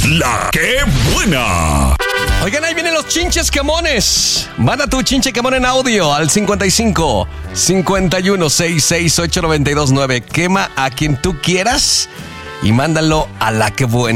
La que buena. Oigan, ahí vienen los chinches quemones. Manda tu chinche quemón en audio al 55 51 66 892 9. Quema a quien tú quieras y mándalo a La que buena.